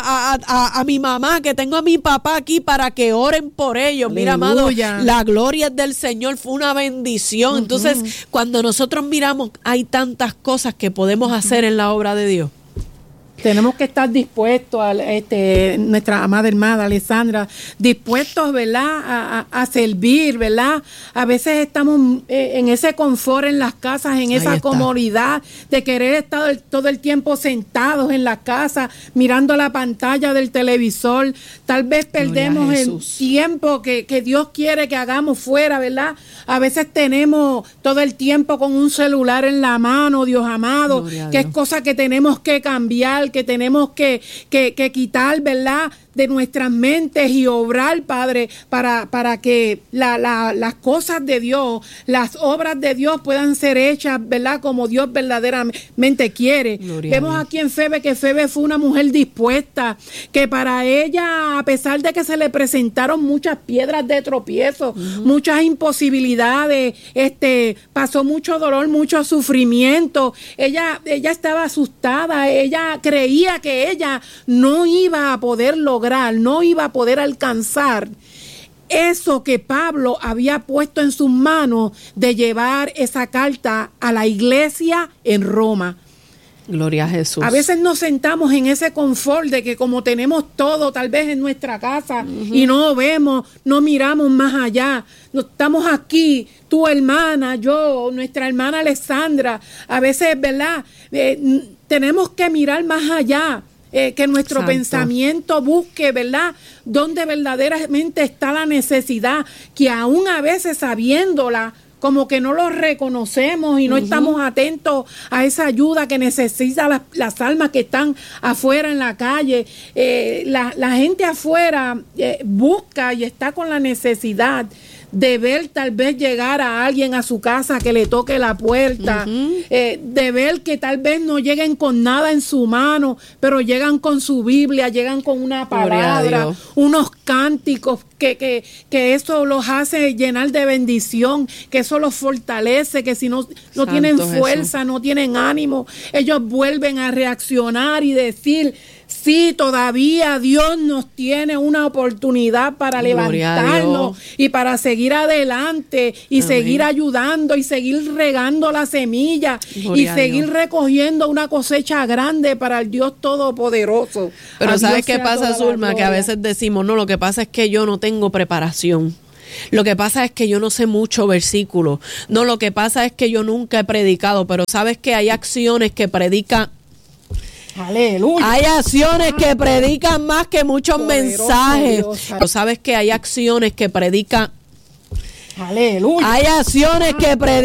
a mi mamá, que tengo a mi papá aquí para que oren por ellos. Mira, amado, Aleluya. la gloria del Señor fue una bendición. Entonces, cuando nosotros miramos, hay tantas cosas que podemos hacer en la obra de Dios. Tenemos que estar dispuestos, nuestra amada hermana Alessandra, dispuestos, ¿verdad?, a servir, ¿verdad? A veces estamos en ese confort en las casas, en esa comodidad de querer estar todo el tiempo sentados en la casa, mirando la pantalla del televisor. Tal vez perdemos el tiempo que Dios quiere que hagamos fuera, ¿verdad? A veces tenemos todo el tiempo con un celular en la mano, Dios amado, Gloria a que es Dios. cosa que tenemos que cambiar, que tenemos que quitar, ¿verdad?, de nuestras mentes y obrar, Padre, para que las cosas de Dios, las obras de Dios puedan ser hechas, ¿verdad?, como Dios verdaderamente quiere. Gloria Vemos a Dios. aquí en Febe que Febe fue una mujer dispuesta, que para ella, a pesar de que se le presentaron muchas piedras de tropiezo, muchas imposibilidades, pasó mucho dolor, mucho sufrimiento, ella estaba asustada, ella creía que ella no iba a poder lograr, no iba a poder alcanzar eso que Pablo había puesto en sus manos de llevar esa carta a la iglesia en Roma. Gloria a Jesús. A veces nos sentamos en ese confort de que como tenemos todo tal vez en nuestra casa y no vemos, no miramos más allá. No estamos aquí, tu hermana, yo, nuestra hermana Alessandra. A veces, ¿verdad? Tenemos que mirar más allá. Que nuestro Santo. pensamiento busque, ¿verdad?, donde verdaderamente está la necesidad, que aún a veces sabiéndola, como que no lo reconocemos y no estamos atentos a esa ayuda que necesitan las almas que están afuera en la calle. La gente afuera busca y está con la necesidad de ver tal vez llegar a alguien a su casa que le toque la puerta, de ver que tal vez no lleguen con nada en su mano, pero llegan con su Biblia, llegan con una Gloria a palabra, Dios. unos cánticos, que eso los hace llenar de bendición, que eso los fortalece, que si no Santo tienen Jesús. fuerza, no tienen ánimo, ellos vuelven a reaccionar y decir: sí, todavía Dios nos tiene una oportunidad para Gloria a levantarnos Dios. y para seguir adelante y Amén. seguir ayudando y seguir regando la semilla Gloria y a seguir Dios. recogiendo una cosecha grande para el Dios Todopoderoso. Pero A ¿sabes Dios qué sea pasa, toda la Zulma? Que a gloria. veces decimos: no, lo que pasa es que yo no tengo preparación. Lo que pasa es que yo no sé mucho versículos. No, lo que pasa es que yo nunca he predicado. Pero sabes que hay acciones que predican. Aleluya. Hay acciones que predican más que muchos Poderoso mensajes. Dios. Pero sabes que hay acciones que predican. Aleluya. Hay acciones que predican